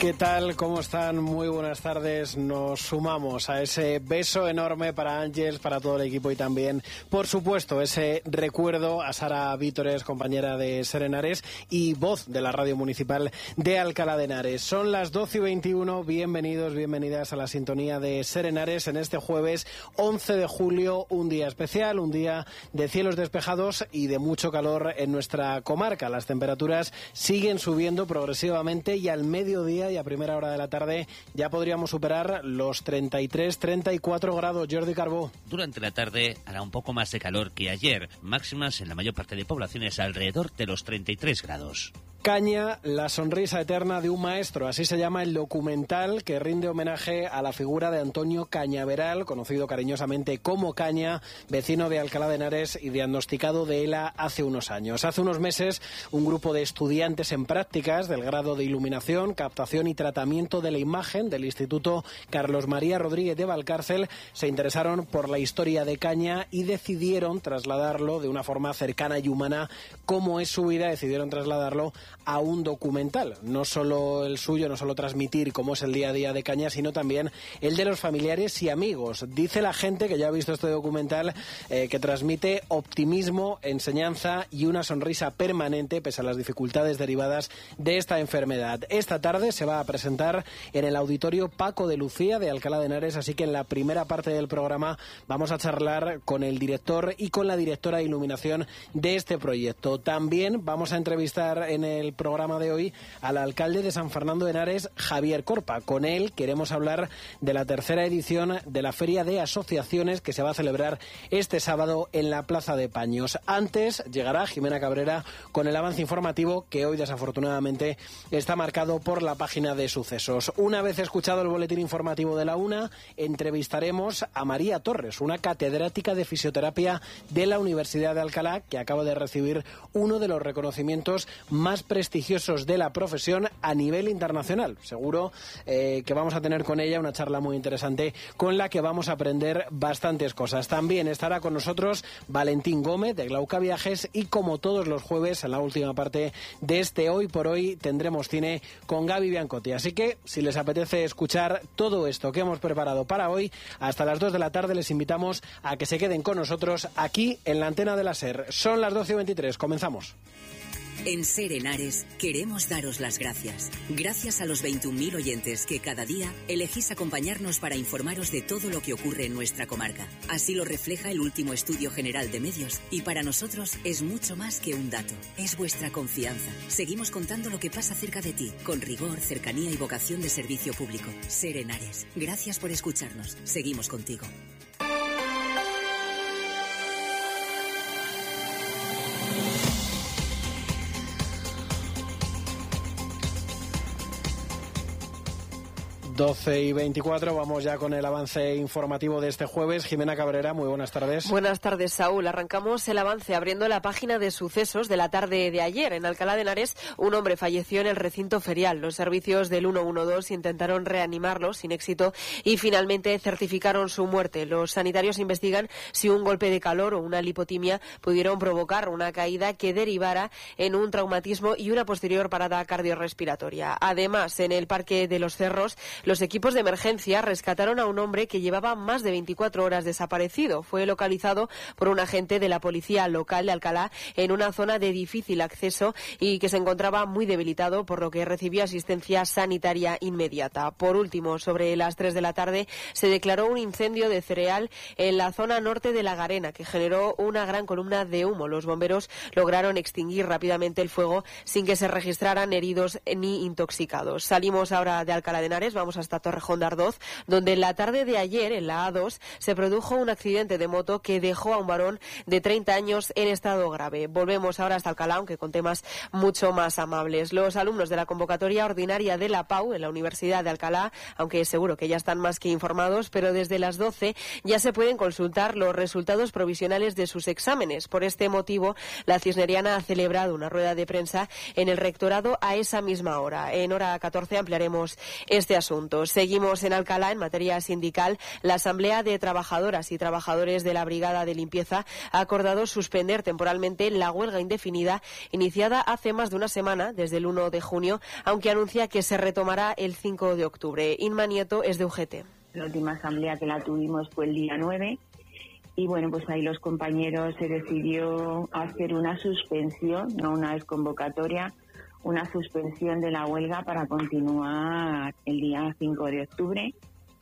¿Qué tal? ¿Cómo están? Muy buenas tardes. Nos sumamos a ese beso enorme para Ángeles, para todo el equipo y también, por supuesto, ese recuerdo a Sara Vítores, compañera de Ser Henares y voz de la radio municipal de Alcalá de Henares. Son las 12:21. Bienvenidos, bienvenidas a la sintonía de Ser Henares en este jueves 11 de julio, un día especial, un día de cielos despejados y de mucho calor en nuestra comarca. Las temperaturas siguen subiendo progresivamente y al mediodía y a primera hora de la tarde ya podríamos superar los 33-34 grados. Jordi Carbó. Durante la tarde hará un poco más de calor que ayer, máximas en la mayor parte de poblaciones alrededor de los 33 grados. Caña, la sonrisa eterna de un maestro, así se llama el documental que rinde homenaje a la figura de Antonio Cañaveral, conocido cariñosamente como Caña, vecino de Alcalá de Henares y diagnosticado de ELA hace unos años. Hace unos meses, un grupo de estudiantes en prácticas del grado de Iluminación, Captación y Tratamiento de la Imagen del Instituto Carlos María Rodríguez de Valcárcel se interesaron por la historia de Caña y decidieron trasladarlo de una forma cercana y humana, como es su vida, decidieron trasladarlo a un documental, no solo el suyo, no solo transmitir cómo es el día a día de Caña, sino también el de los familiares y amigos. Dice la gente que ya ha visto este documental que transmite optimismo, enseñanza y una sonrisa permanente pese a las dificultades derivadas de esta enfermedad. Esta tarde se va a presentar en el Auditorio Paco de Lucía de Alcalá de Henares, así que en la primera parte del programa vamos a charlar con el director y con la directora de iluminación de este proyecto. También vamos a entrevistar en el programa de hoy al alcalde de San Fernando de Henares, Javier Corpa. Con él queremos hablar de la tercera edición de la Feria de Asociaciones que se va a celebrar este sábado en la Plaza de Paños. Antes llegará Jimena Cabrera con el avance informativo que hoy desafortunadamente está marcado por la página de sucesos. Una vez escuchado el boletín informativo de la 1, entrevistaremos a María Torres, una catedrática de fisioterapia de la Universidad de Alcalá que acaba de recibir uno de los reconocimientos más prestigiosos de la profesión a nivel internacional. Seguro que vamos a tener con ella una charla muy interesante con la que vamos a aprender bastantes cosas. También estará con nosotros Valentín Gómez de Glauca Viajes y como todos los jueves en la última parte de este Hoy por Hoy tendremos cine con Gaby Biancotti. Así que si les apetece escuchar todo esto que hemos preparado para hoy, hasta las 2 de la tarde les invitamos a que se queden con nosotros aquí en la antena de la SER. Son las 12:23, comenzamos. En Ser Henares queremos daros las gracias. Gracias a los 21.000 oyentes que cada día elegís acompañarnos para informaros de todo lo que ocurre en nuestra comarca. Así lo refleja el último estudio general de medios y para nosotros es mucho más que un dato. Es vuestra confianza. Seguimos contando lo que pasa cerca de ti, con rigor, cercanía y vocación de servicio público. Ser Henares. Gracias por escucharnos. Seguimos contigo. Doce y 24, vamos ya con el avance informativo de este jueves. Jimena Cabrera, muy buenas tardes. Buenas tardes, Saúl. Arrancamos el avance abriendo la página de sucesos de la tarde de ayer. En Alcalá de Henares, un hombre falleció en el recinto ferial. Los servicios del 112 intentaron reanimarlo sin éxito y finalmente certificaron su muerte. Los sanitarios investigan si un golpe de calor o una lipotimia pudieron provocar una caída que derivara en un traumatismo y una posterior parada cardiorrespiratoria. Además, en el Parque de los Cerros, los equipos de emergencia rescataron a un hombre que llevaba más de 24 horas desaparecido. Fue localizado por un agente de la policía local de Alcalá en una zona de difícil acceso y que se encontraba muy debilitado, por lo que recibió asistencia sanitaria inmediata. Por último, sobre las 3 de la tarde se declaró un incendio de cereal en la zona norte de La Garena que generó una gran columna de humo. Los bomberos lograron extinguir rápidamente el fuego sin que se registraran heridos ni intoxicados. Salimos ahora de Alcalá de Henares, vamos hasta Torrejón de Ardoz, donde en la tarde de ayer, en la A2, se produjo un accidente de moto que dejó a un varón de 30 años en estado grave. Volvemos ahora hasta Alcalá, aunque con temas mucho más amables. Los alumnos de la convocatoria ordinaria de la PAU en la Universidad de Alcalá, aunque seguro que ya están más que informados, pero desde las 12 ya se pueden consultar los resultados provisionales de sus exámenes. Por este motivo, la Cisneriana ha celebrado una rueda de prensa en el rectorado a esa misma hora. En hora 14 ampliaremos este asunto. asunto. Seguimos en Alcalá, en materia sindical. La Asamblea de Trabajadoras y Trabajadores de la Brigada de Limpieza ha acordado suspender temporalmente la huelga indefinida iniciada hace más de una semana, desde el 1 de junio, aunque anuncia que se retomará el 5 de octubre. Inma Nieto es de UGT. La última asamblea que la tuvimos fue el día 9 y bueno, pues ahí los compañeros se decidió hacer una suspensión, no una desconvocatoria, una suspensión de la huelga para continuar el día 5 de octubre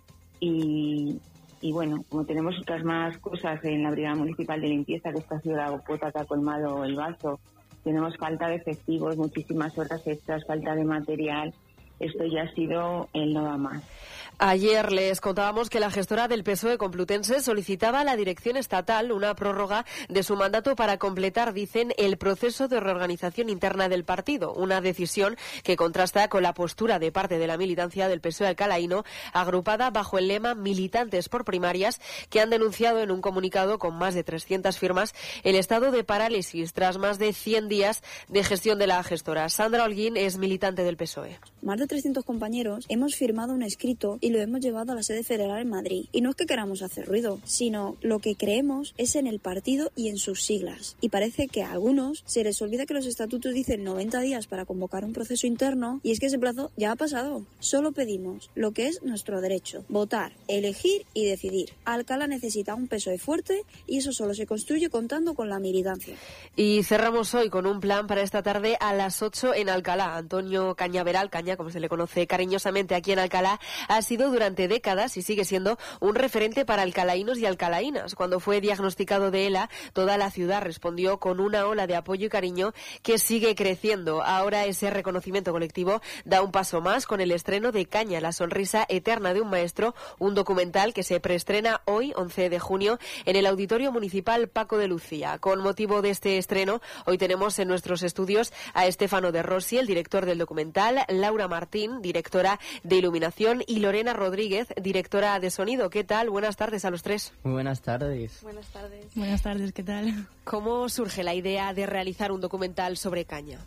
y bueno, como tenemos otras más cosas en la Brigada Municipal de Limpieza, que esta ha sido la gota que ha colmado el vaso, tenemos falta de efectivos, muchísimas horas extras, falta de material, esto ya ha sido el no va más. Ayer les contábamos que la gestora del PSOE Complutense solicitaba a la dirección estatal una prórroga de su mandato para completar, dicen, el proceso de reorganización interna del partido, una decisión que contrasta con la postura de parte de la militancia del PSOE alcalaíno, agrupada bajo el lema Militantes por Primarias, que han denunciado en un comunicado con más de 300 firmas el estado de parálisis tras más de 100 días de gestión de la gestora. Sandra Holguín es militante del PSOE. Más de 300 compañeros hemos firmado un escrito y lo hemos llevado a la sede federal en Madrid. Y no es que queramos hacer ruido, sino lo que creemos es en el partido y en sus siglas. Y parece que a algunos se les olvida que los estatutos dicen 90 días para convocar un proceso interno y es que ese plazo ya ha pasado. Solo pedimos lo que es nuestro derecho: votar, elegir y decidir. Alcalá necesita un PSOE fuerte y eso solo se construye contando con la militancia. Y cerramos hoy con un plan para esta tarde a las 8 en Alcalá. Antonio Cañaveral, Caña, como se le conoce cariñosamente aquí en Alcalá, ha sido durante décadas y sigue siendo un referente para alcalaínos y alcalaínas. Cuando fue diagnosticado de ELA, toda la ciudad respondió con una ola de apoyo y cariño que sigue creciendo. Ahora ese reconocimiento colectivo da un paso más con el estreno de Caña, la sonrisa eterna de un maestro, un documental que se preestrena hoy, 11 de junio, en el Auditorio Municipal Paco de Lucía. Con motivo de este estreno, hoy tenemos en nuestros estudios a Estefano de Rossi, el director del documental, Laura Martín, directora de iluminación, y Lorena Rodríguez, directora de sonido. ¿Qué tal? Buenas tardes a los tres. Muy buenas tardes. Buenas tardes. Buenas tardes, ¿qué tal? ¿Cómo surge la idea de realizar un documental sobre Caña?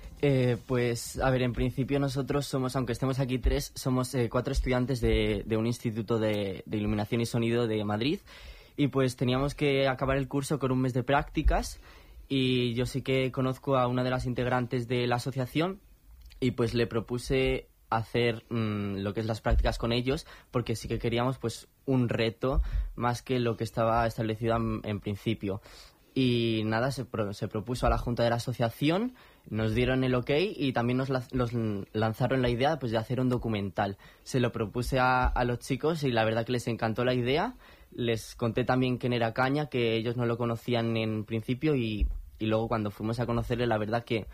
Pues, a ver, en principio nosotros somos, aunque estemos aquí tres, somos 4 estudiantes de un instituto de iluminación y sonido de Madrid y pues teníamos que acabar el curso con un mes de prácticas y yo sí que conozco a una de las integrantes de la asociación y pues le propuse hacer lo que es las prácticas con ellos porque sí que queríamos pues un reto más que lo que estaba establecido en principio. Y nada, se propuso a la Junta de la Asociación, nos dieron el ok y también nos lanzaron la idea pues de hacer un documental. Se lo propuse a los chicos y la verdad que les encantó la idea. Les conté también quién era Caña, que ellos no lo conocían en principio y luego cuando fuimos a conocerle la verdad que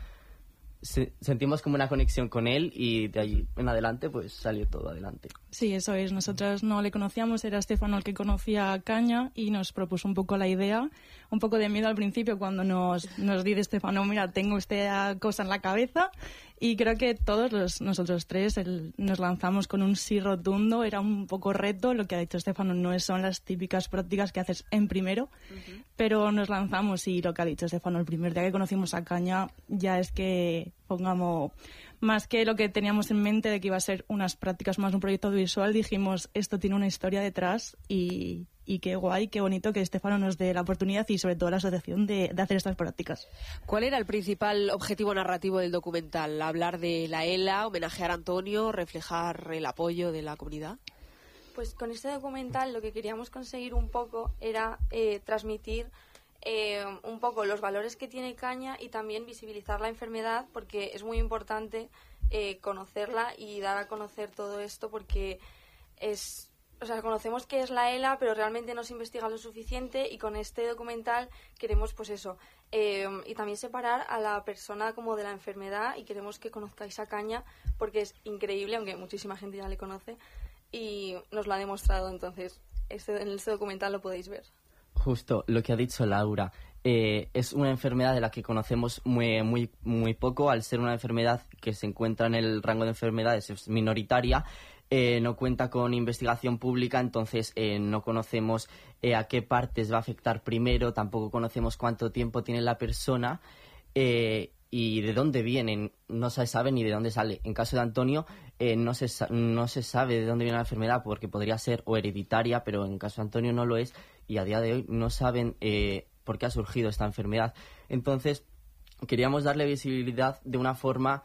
sentimos como una conexión con él y de ahí en adelante pues salió todo adelante. Sí, eso es. Nosotros no le conocíamos, era Estefano el que conocía a Caña y nos propuso un poco la idea. Un poco de miedo al principio cuando nos dice Estefano, mira, tengo esta cosa en la cabeza y creo que todos nosotros tres nos lanzamos con un sí rotundo. Era un poco reto, lo que ha dicho Estefano no son las típicas prácticas que haces en primero, pero nos lanzamos y lo que ha dicho Estefano, el primer día que conocimos a Caña ya es que pongamos más que lo que teníamos en mente de que iba a ser unas prácticas más un proyecto audiovisual, dijimos esto tiene una historia detrás y qué guay, qué bonito que Estefano nos dé la oportunidad y sobre todo la asociación de hacer estas prácticas. ¿Cuál era el principal objetivo narrativo del documental? ¿Hablar de la ELA, homenajear a Antonio, reflejar el apoyo de la comunidad? Pues con este documental lo que queríamos conseguir un poco era transmitir un poco los valores que tiene Caña y también visibilizar la enfermedad porque es muy importante conocerla y dar a conocer todo esto porque conocemos qué es la ELA pero realmente no se investiga lo suficiente y con este documental queremos pues eso y también separar a la persona como de la enfermedad y queremos que conozcáis a Caña porque es increíble, aunque muchísima gente ya le conoce y nos lo ha demostrado, entonces en este documental lo podéis ver. Justo lo que ha dicho Laura, es una enfermedad de la que conocemos muy poco, al ser una enfermedad que se encuentra en el rango de enfermedades, es minoritaria, no cuenta con investigación pública, entonces no conocemos a qué partes va a afectar primero, tampoco conocemos cuánto tiempo tiene la persona y de dónde vienen, no se sabe ni de dónde sale. En caso de Antonio, no se sabe de dónde viene la enfermedad porque podría ser o hereditaria, pero en caso de Antonio no lo es y a día de hoy no saben por qué ha surgido esta enfermedad. Entonces, queríamos darle visibilidad de una forma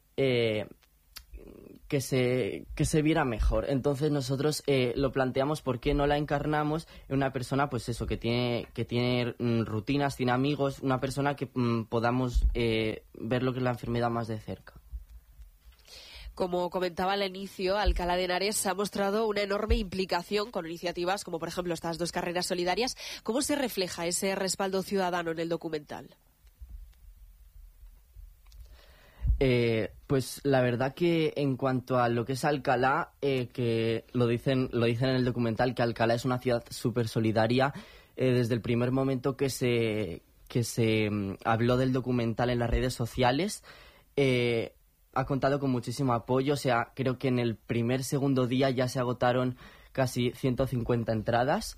que se viera mejor. Entonces nosotros lo planteamos por qué no la encarnamos en una persona, pues eso, que tiene rutinas, tiene amigos, una persona que podamos ver lo que es la enfermedad más de cerca. Como comentaba al inicio, Alcalá de Henares ha mostrado una enorme implicación con iniciativas como, por ejemplo, estas 2 carreras solidarias. ¿Cómo se refleja ese respaldo ciudadano en el documental? Pues la verdad que en cuanto a lo que es Alcalá, que lo dicen en el documental, que Alcalá es una ciudad súper solidaria. Desde el primer momento que se habló del documental en las redes sociales, ha contado con muchísimo apoyo. O sea, creo que en el segundo día ya se agotaron casi 150 entradas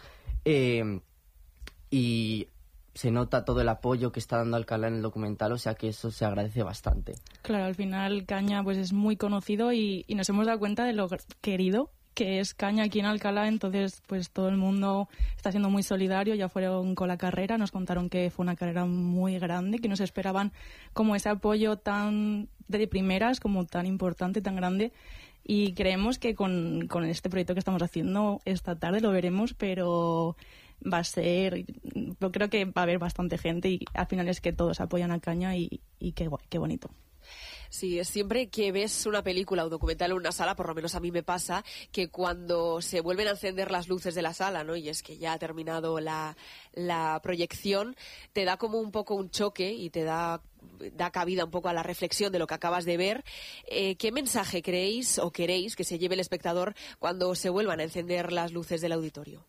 y se nota todo el apoyo que está dando Alcalá en el documental, o sea que eso se agradece bastante. Claro, al final Caña pues es muy conocido y nos hemos dado cuenta de lo querido que es Caña aquí en Alcalá, entonces pues todo el mundo está siendo muy solidario. Ya fueron con la carrera, nos contaron que fue una carrera muy grande, que no se esperaban como ese apoyo tan de primeras, como tan importante, tan grande. Y creemos que con este proyecto que estamos haciendo esta tarde lo veremos, pero va a ser, yo creo que va a haber bastante gente y al final es que todos apoyan a Caña y qué bonito. Sí, es siempre que ves una película o documental en una sala, por lo menos a mí me pasa, que cuando se vuelven a encender las luces de la sala, ¿no? Y es que ya ha terminado la proyección, te da como un poco un choque y te da cabida un poco a la reflexión de lo que acabas de ver. ¿Qué mensaje creéis o queréis que se lleve el espectador cuando se vuelvan a encender las luces del auditorio?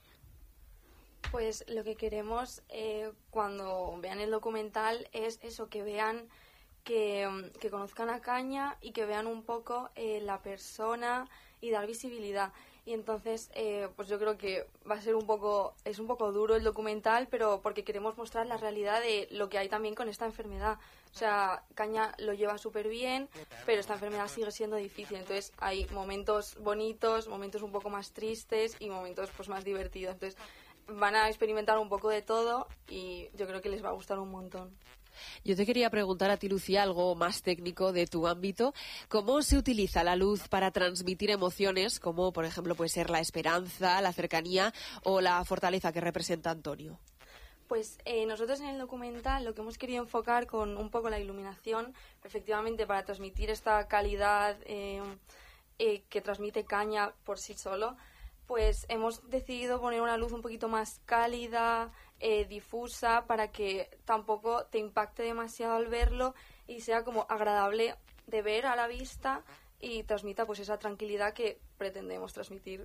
Pues lo que queremos cuando vean el documental es eso, que vean, que conozcan a Caña y que vean un poco la persona y dar visibilidad. Y entonces, pues yo creo que va a ser es un poco duro el documental, pero porque queremos mostrar la realidad de lo que hay también con esta enfermedad. O sea, Caña lo lleva súper bien, pero esta enfermedad sigue siendo difícil. Entonces hay momentos bonitos, momentos un poco más tristes y momentos pues más divertidos. Entonces van a experimentar un poco de todo y yo creo que les va a gustar un montón. Yo te quería preguntar a ti, Lucía, algo más técnico de tu ámbito. ¿Cómo se utiliza la luz para transmitir emociones como, por ejemplo, puede ser la esperanza, la cercanía o la fortaleza que representa Antonio? Pues nosotros en el documental lo que hemos querido enfocar con un poco la iluminación, efectivamente para transmitir esta calidad que transmite Caña por sí solo, pues hemos decidido poner una luz un poquito más cálida, difusa, para que tampoco te impacte demasiado al verlo y sea como agradable de ver a la vista y transmita pues esa tranquilidad que pretendemos transmitir.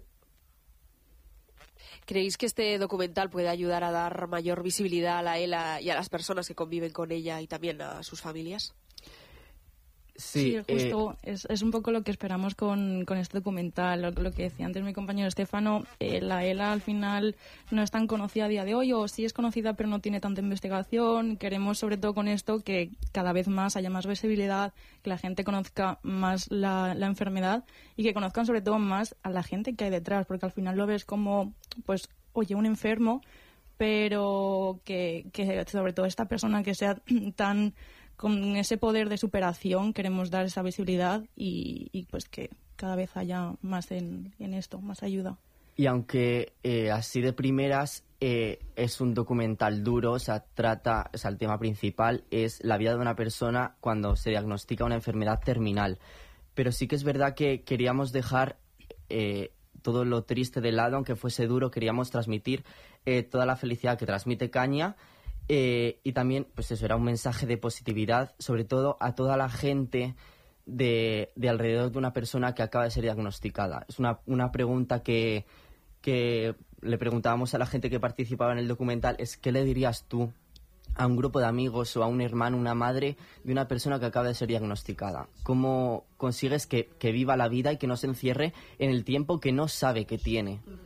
¿Creéis que este documental puede ayudar a dar mayor visibilidad a ELA y a las personas que conviven con ella y también a sus familias? Sí, justo es un poco lo que esperamos con este documental. Lo que decía antes mi compañero Estefano, la ELA al final no es tan conocida a día de hoy, o sí es conocida pero no tiene tanta investigación. Queremos sobre todo con esto que cada vez más haya más visibilidad, que la gente conozca más la enfermedad y que conozcan sobre todo más a la gente que hay detrás, porque al final lo ves como, pues, oye, un enfermo, pero que sobre todo esta persona que sea tan con ese poder de superación, queremos dar esa visibilidad y pues que cada vez haya más en esto, más ayuda. Y aunque así de primeras es un documental duro, o sea, el tema principal es la vida de una persona cuando se diagnostica una enfermedad terminal. Pero sí que es verdad que queríamos dejar todo lo triste de lado, aunque fuese duro, queríamos transmitir toda la felicidad que transmite Caña. Y también, pues eso, era un mensaje de positividad, sobre todo a toda la gente de alrededor de una persona que acaba de ser diagnosticada. Es una pregunta que le preguntábamos a la gente que participaba en el documental, es ¿qué le dirías tú a un grupo de amigos o a un hermano, una madre de una persona que acaba de ser diagnosticada? ¿Cómo consigues que viva la vida y que no se encierre en el tiempo que no sabe que tiene?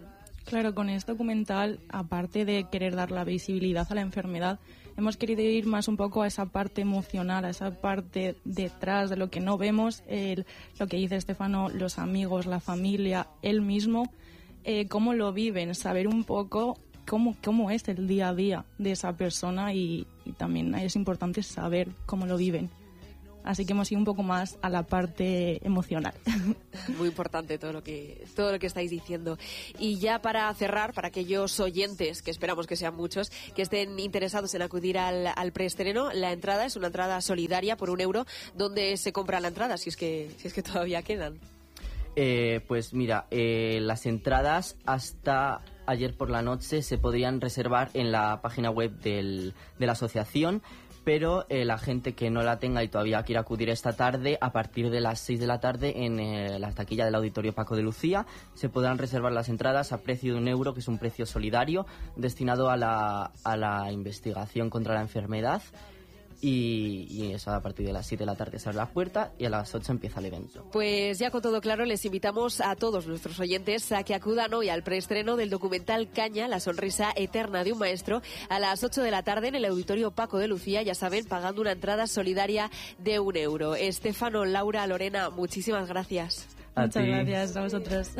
Claro, con este documental, aparte de querer dar la visibilidad a la enfermedad, hemos querido ir más un poco a esa parte emocional, a esa parte detrás de lo que no vemos, lo que dice Estéfano, los amigos, la familia, él mismo, cómo lo viven, saber un poco cómo es el día a día de esa persona y también es importante saber cómo lo viven. Así que hemos ido un poco más a la parte emocional. Muy importante todo lo que estáis diciendo. Y ya para cerrar, para aquellos oyentes, que esperamos que sean muchos, que estén interesados en acudir al preestreno, la entrada es una entrada solidaria por €1. ¿Dónde se compra la entrada? Si es que todavía quedan. Pues mira, las entradas hasta ayer por la noche se podían reservar en la página web de la asociación, pero la gente que no la tenga y todavía quiera acudir esta tarde, a partir de las 6 de la tarde en la taquilla del Auditorio Paco de Lucía se podrán reservar las entradas a precio de €1, que es un precio solidario destinado a la investigación contra la enfermedad. Y eso a partir de las 7 de la tarde se abre la puerta y a las 8 empieza el evento. Pues ya con todo claro, les invitamos a todos nuestros oyentes a que acudan hoy al preestreno del documental Caña, la sonrisa eterna de un maestro, a las 8 de la tarde en el Auditorio Paco de Lucía, ya saben, pagando una entrada solidaria de €1. Estéfano, Laura, Lorena, muchísimas gracias. Muchas gracias a vosotros.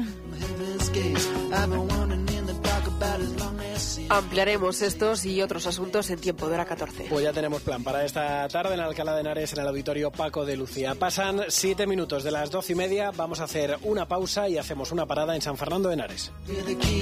Ampliaremos estos y otros asuntos en Tiempo de Hora 14. Pues ya tenemos plan para esta tarde en Alcalá de Henares, en el Auditorio Paco de Lucía. Pasan 7 minutos de las 12:30, vamos a hacer una pausa y hacemos una parada en San Fernando de Henares.